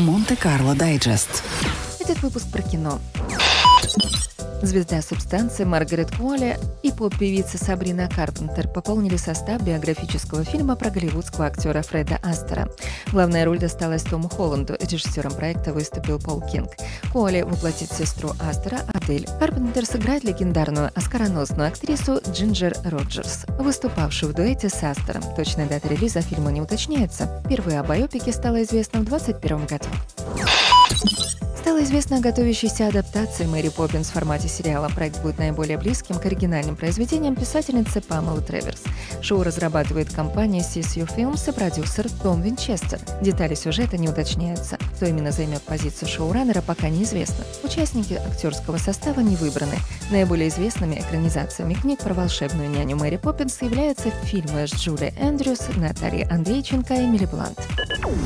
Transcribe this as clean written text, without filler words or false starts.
Монте-Карло Дайджест. Этот выпуск про кино. Звезда «Субстанции» Маргарет Куолли и поп-певица Сабрина Карпентер пополнили состав биографического фильма про голливудского актера Фреда Астера. Главная роль досталась Тому Холланду, режиссером проекта выступил Пол Кинг. Куолли воплотит сестру Астера Адель. Карпентер сыграет легендарную оскароносную актрису Джинджер Роджерс, выступавшую в дуэте с Астером. Точная дата релиза фильма не уточняется. Впервые о байопике стало известно в 2021 году. Стало известно о готовящейся адаптации Мэри Поппинс в формате сериала. Проект будет наиболее близким к оригинальным произведениям писательницы Памелы Треверс. Шоу разрабатывает компания CSU Films и продюсер Том Винчестер. Детали сюжета не уточняются. Кто именно займет позицию шоураннера, пока неизвестно. Участники актерского состава не выбраны. Наиболее известными экранизациями книг про волшебную няню Мэри Поппинс являются фильмы с Джулией Эндрюс, Натальей Андрейченко и Эмили Блант.